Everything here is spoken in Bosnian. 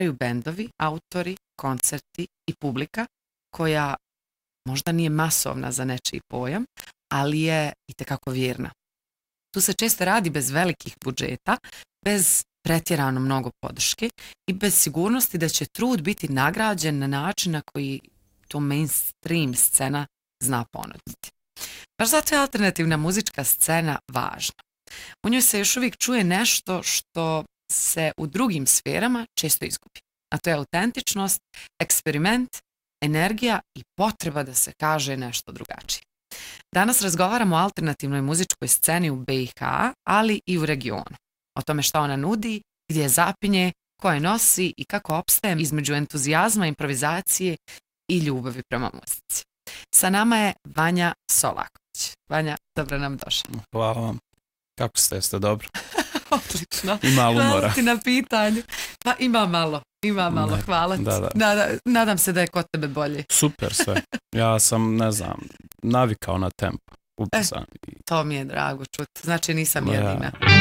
bendovi, autori, koncerti i publika koja možda nije masovna za nečiji pojam, ali je itekako vjerna. Tu se često radi bez velikih budžeta, bez pretjerano mnogo podrške i bez sigurnosti da će trud biti nagrađen na način na koji to mainstream scena zna ponuditi. Baš zato je alternativna muzička scena važna. U njoj se još uvijek čuje nešto što se u drugim sferama često izgubi. A to je autentičnost, eksperiment, energija i potreba da se kaže nešto drugačije. Danas razgovaramo o alternativnoj muzičkoj sceni u BiH, ali i u regionu. O tome šta ona nudi, gdje zapinje, ko je nosi i kako opstaje između entuzijazma, improvizacije i ljubavi prema muzici. Sa nama je Vanja Solaković. Vanja, dobro nam došla. Hvala vam. Kako ste? Jeste dobro? Odlično. Ima malo umora. Hvala ti na pitanju. Pa ima malo, hvala ti. Nadam se da je kod tebe bolje. Super sve. Ja sam, navikao na tempo. To mi je drago čuti. Znači nisam jedina.